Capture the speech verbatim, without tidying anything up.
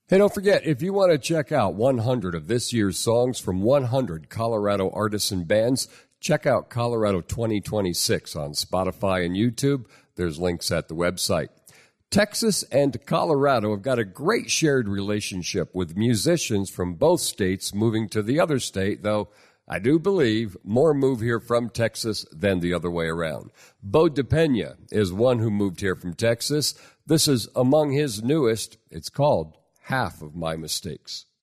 Hey, don't forget, if you want to check out one hundred of this year's songs from one hundred Colorado artists and bands, check out Colorado twenty twenty-six on Spotify and YouTube. There's links at the website. Texas and Colorado have got a great shared relationship with musicians from both states moving to the other state, though I do believe more move here from Texas than the other way around. Bo DePena is one who moved here from Texas. This is among his newest. It's called Half of My Mistakes.